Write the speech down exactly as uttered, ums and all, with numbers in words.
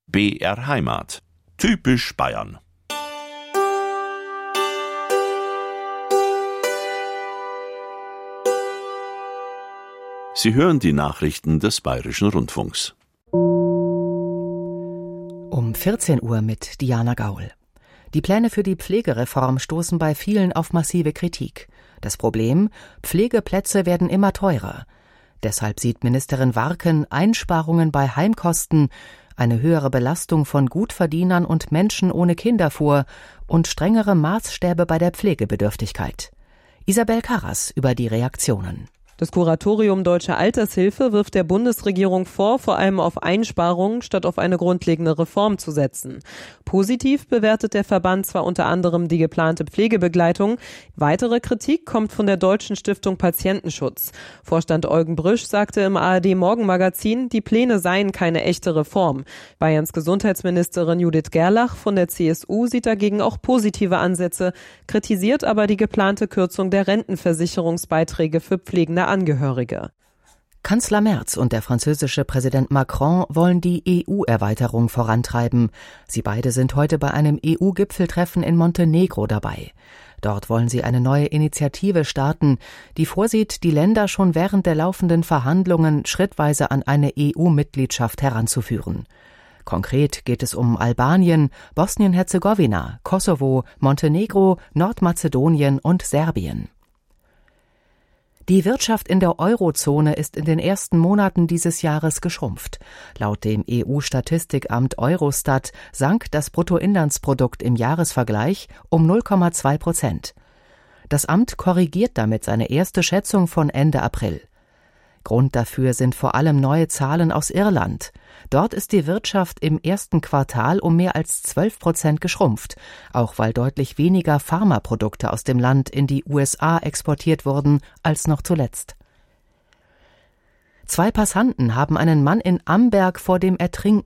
B R Heimat. Typisch Bayern. Sie hören die Nachrichten des Bayerischen Rundfunks. Um vierzehn Uhr mit Diana Gaul. Die Pläne für die Pflegereform stoßen bei vielen auf massive Kritik. Das Problem: Pflegeplätze werden immer teurer. Deshalb sieht Ministerin Warken Einsparungen bei Heimkosten, eine höhere Belastung von Gutverdienern und Menschen ohne Kinder vor und strengere Maßstäbe bei der Pflegebedürftigkeit. Isabel Karras über die Reaktionen. Das Kuratorium Deutsche Altershilfe wirft der Bundesregierung vor, vor allem auf Einsparungen statt auf eine grundlegende Reform zu setzen. Positiv bewertet der Verband zwar unter anderem die geplante Pflegebegleitung, weitere Kritik kommt von der Deutschen Stiftung Patientenschutz. Vorstand Eugen Brüsch sagte im A R D-Morgenmagazin, die Pläne seien keine echte Reform. Bayerns Gesundheitsministerin Judith Gerlach von der C S U sieht dagegen auch positive Ansätze, kritisiert aber die geplante Kürzung der Rentenversicherungsbeiträge für pflegende Angehörige. Kanzler Merz und der französische Präsident Macron wollen die E U-Erweiterung vorantreiben. Sie beide sind heute bei einem E U-Gipfeltreffen in Montenegro dabei. Dort wollen sie eine neue Initiative starten, die vorsieht, die Länder schon während der laufenden Verhandlungen schrittweise an eine E U-Mitgliedschaft heranzuführen. Konkret geht es um Albanien, Bosnien-Herzegowina, Kosovo, Montenegro, Nordmazedonien und Serbien. Die Wirtschaft in der Eurozone ist in den ersten Monaten dieses Jahres geschrumpft. Laut dem E U-Statistikamt Eurostat sank das Bruttoinlandsprodukt im Jahresvergleich um null Komma zwei Prozent. Das Amt korrigiert damit seine erste Schätzung von Ende April. Grund dafür sind vor allem neue Zahlen aus Irland. Dort ist die Wirtschaft im ersten Quartal um mehr als zwölf Prozent geschrumpft, auch weil deutlich weniger Pharmaprodukte aus dem Land in die U S A exportiert wurden als noch zuletzt. Zwei Passanten haben einen Mann in Amberg vor dem Ertrinken